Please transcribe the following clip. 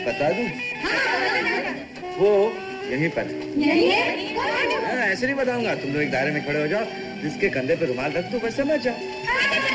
बता दूं? वो यहीं पर है। ऐसे नहीं बताऊंगा, तुम लोग एक दायरे में खड़े हो जाओ, जिसके कंधे पे रुमाल रख दो बस समझ जाओ।